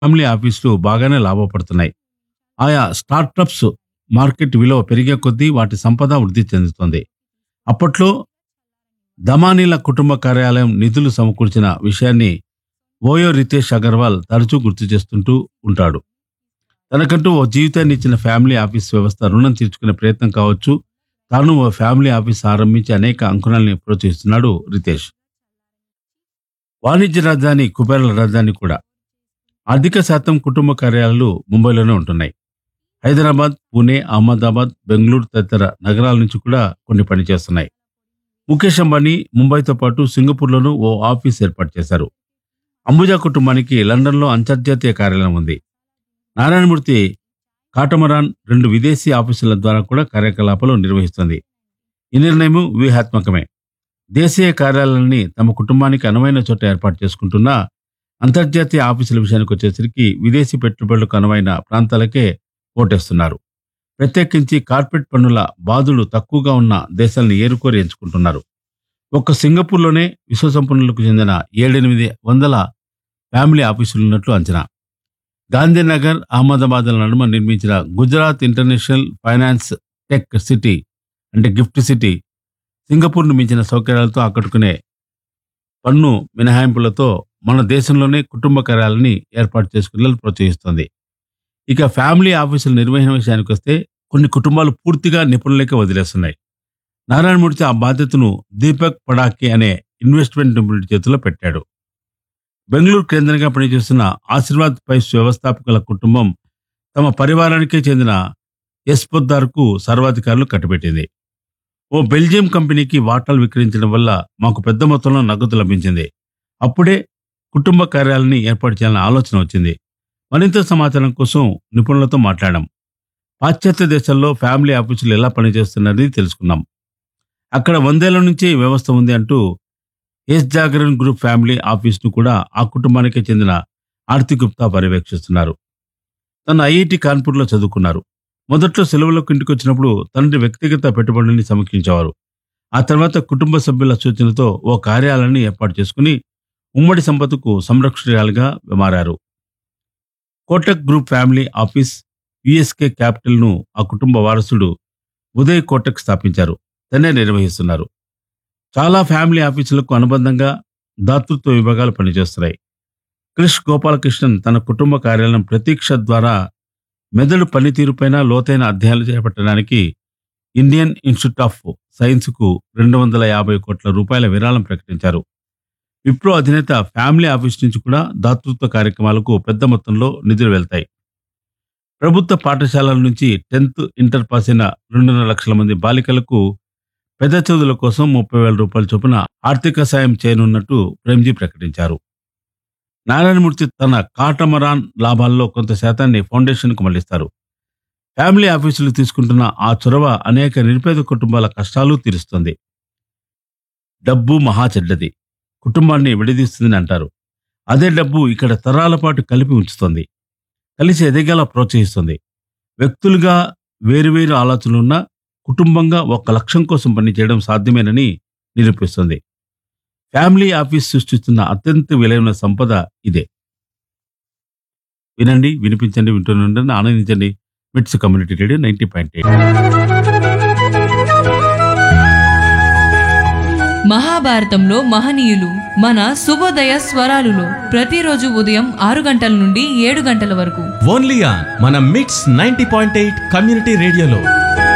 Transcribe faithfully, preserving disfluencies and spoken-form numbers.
Family ఆఫీసులు బాగానే లాభపడుతున్నాయి. ఆయా స్టార్టప్స్ మార్కెట్ విలువ పెరిగే కొద్దీ వాటి సంపద వృద్ధి చెందుతుంది. అప్పట్లో దమానీల కుటుంబ కార్యాలయం నిధులు సమకూర్చిన విషయాన్ని ఓయో రితేష్ అగర్వాల్ తరచూ గుర్తు చేస్తుంటూ ఉంటాడు. తనకంటూ ఓ జీవితాన్ని ఇచ్చిన ఫ్యామిలీ ఆఫీస్ వ్యవస్థ రుణం తీర్చుకునే ప్రయత్నం కావచ్చు. తాను ఓ ఫ్యామిలీ ఆఫీస్ ఆరంభించి అనేక అంకురాల్ని ప్రోత్సహిస్తున్నాడు రితేష్. వాణిజ్య రాజధాని కుబేర్ల రాజధాని కూడా. అధిక శాతం కుటుంబ కార్యాలయాలు ముంబైలోనే ఉంటున్నాయి. హైదరాబాద్, పూణే, అహ్మదాబాద్, బెంగళూరు తదితర నగరాల నుంచి కూడా కొన్ని పనిచేస్తున్నాయి. ముఖేష్ అంబానీ ముంబైతో పాటు సింగపూర్లోనూ ఓ ఆఫీస్ ఏర్పాటు చేశారు. అంబుజా కుటుంబానికి లండన్లో అంతర్జాతీయ కార్యాలయం ఉంది. నారాయణమూర్తి కాటమరాన్ రెండు విదేశీ ఆఫీసుల ద్వారా కూడా కార్యకలాపాలు నిర్వహిస్తుంది. ఈ నిర్ణయం వ్యూహాత్మకమే. దేశీయ కార్యాలయాన్ని తమ కుటుంబానికి అనువైన చోట ఏర్పాటు చేసుకుంటున్నా అంతర్జాతీయ ఆఫీసుల విషయానికి వచ్చేసరికి విదేశీ పెట్టుబడులకు అనువైన ప్రాంతాలకే ఓటేస్తున్నారు. ప్రత్యేకించి కార్పొరేట్ పన్నుల బాధుడు తక్కువగా ఉన్న దేశాలను ఏరుకోరి ఎంచుకుంటున్నారు. ఒక్క సింగపూర్లోనే విశ్వసంపన్నులకు చెందిన ఏడెనిమిది వందల ఫ్యామిలీ ఆఫీసులున్నట్లు అంచనా. గాంధీనగర్, అహ్మదాబాద్ల నడుమ నిర్మించిన Gujarat international finance tech city అంటే గిఫ్ట్ సిటీ సింగపూర్ను మించిన సౌకర్యాలతో ఆకట్టుకునే పన్ను మినహాయింపులతో మన దేశంలోనే కుటుంబ కార్యాలయాన్ని ఏర్పాటు చేసుకునేలా ప్రోత్సహిస్తోంది. ఇక ఫ్యామిలీ ఆఫీసుల నిర్వహణ విషయానికి వస్తే కొన్ని కుటుంబాలు పూర్తిగా నిపుణులకే వదిలేస్తున్నాయి. నారాయణమూర్తి ఆ బాధ్యతను దీపక్ పడాకే అనే ఇన్వెస్ట్మెంట్ నిపుణుడి చేతిలో పెట్టాడు. బెంగళూరు కేంద్రంగా పనిచేస్తున్న ఆశీర్వాద్ పైస్ వ్యవస్థాపకుల కుటుంబం తమ పరివారానికే చెందిన ఎస్ పొద్దార్కు సర్వాధికారులు కట్టబెట్టింది. ఓ బెల్జియం కంపెనీకి వాటాలు విక్రయించడం వల్ల మాకు పెద్ద మొత్తంలో నగదు లభించింది. అప్పుడే కుటుంబ కార్యాలయాన్ని ఏర్పాటు చేయాలన్న ఆలోచన వచ్చింది. మరింత సమాచారం కోసం నిపుణులతో మాట్లాడాం. పాశ్చాత్య దేశాల్లో ఫ్యామిలీ ఆఫీసులు ఎలా పనిచేస్తున్నది తెలుసుకున్నాం. అక్కడ వందేళ్ల నుంచి ఈ వ్యవస్థ ఉంది అంటూ ఎస్ జాగరణ్ గ్రూప్ ఫ్యామిలీ ఆఫీస్ను కూడా ఆ కుటుంబానికే చెందిన ఆర్తి గుప్తా పర్యవేక్షిస్తున్నారు. తను ఐఐటి కాన్పూర్లో చదువుకున్నారు. మొదట్లో సెలవులకు ఇంటికి వచ్చినప్పుడు తండ్రి వ్యక్తిగత పెట్టుబడుల్ని సమీక్షించేవారు. ఆ తర్వాత కుటుంబ సభ్యుల సూచనలతో ఓ కార్యాలయాన్ని ఏర్పాటు చేసుకుని ఉమ్మడి సంపదకు సంరక్షకురాలుగా మారారు. కోటక్ గ్రూప్ ఫ్యామిలీ ఆఫీస్ యుఎస్కే క్యాపిటల్ను ఆ కుటుంబ వారసుడు ఉదయ్ కోటక్ స్థాపించారు. తనే నిర్వహిస్తున్నారు. చాలా ఫ్యామిలీ ఆఫీసులకు అనుబంధంగా దాతృత్వ విభాగాలు పనిచేస్తున్నాయి. క్రిష్ గోపాలకృష్ణన్ తన కుటుంబ కార్యాలయం ప్రతీక్ష ద్వారా మెదడు పనితీరుపైన లోతైన అధ్యయనాలు చేపట్టడానికి ఇండియన్ ఇన్స్టిట్యూట్ ఆఫ్ సైన్స్కు రెండు వందల యాభై కోట్ల రూపాయల విరాళం ప్రకటించారు. విప్రో అధినేత ఫ్యామిలీ ఆఫీస్ నుంచి కూడా దాతృత్వ కార్యక్రమాలకు పెద్ద మొత్తంలో నిధులు వెళ్తాయి. ప్రభుత్వ పాఠశాలల నుంచి టెన్త్, ఇంటర్ పాస్ అయిన రెండున్నర లక్షల మంది బాలికలకు పెద్ద చదువుల కోసం ముప్పై వేల రూపాయల చొప్పున ఆర్థిక సాయం చేయనున్నట్టు ప్రేమ్జీ ప్రకటించారు. నారాయణమూర్తి తన కాటమరాన్ లాభాల్లో కొంత శాతాన్ని ఫౌండేషన్కు మళ్లిస్తారు. ఫ్యామిలీ ఆఫీసులు తీసుకుంటున్న ఆ చొరవ అనేక నిరుపేద కుటుంబాల కష్టాలు తీరుస్తుంది. డబ్బు మహా చెడ్డది, కుటుంబాన్ని విడదీస్తుందని అంటారు. అదే డబ్బు ఇక్కడ తరాల పాటు కలిపి ఉంచుతుంది, కలిసి ఎదిగేలా ప్రోత్సహిస్తుంది. వ్యక్తులుగా వేరువేరు ఆలోచనలున్న కుటుంబంగా ఒక లక్ష్యం కోసం పనిచేయడం సాధ్యమేనని నిరూపిస్తుంది. ఫ్యామిలీ ఆఫీస్ సృష్టిస్తున్న అత్యంత విలువైన సంపద ఇదే. వినండి, వినిపించండి, వింటూనే ఆనందించండి. మిట్స్ community radio ninety point eight. మహాభారతంలో మహనీయులు మన శుభోదయ స్వరాలులో ప్రతిరోజు ఉదయం ఆరు గంటల నుండి ఏడు గంటల వరకు ఓన్లీ ఆన్ మన మిట్స్ నైంటీ పాయింట్ ఎయిట్ కమ్యూనిటీ రేడియోలో